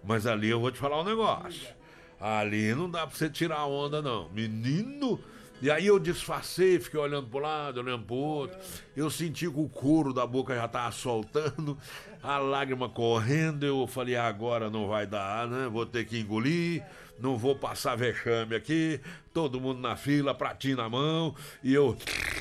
Mas ali eu vou te falar um negócio. Ali não dá pra você tirar onda, não. Menino. E aí eu disfarcei, fiquei olhando pro lado, olhando pro outro. Eu senti que o couro da boca já tava soltando, a lágrima correndo. Eu falei, agora não vai dar, né? Vou ter que engolir, não vou passar vexame aqui. Todo mundo na fila, pratinho na mão. E eu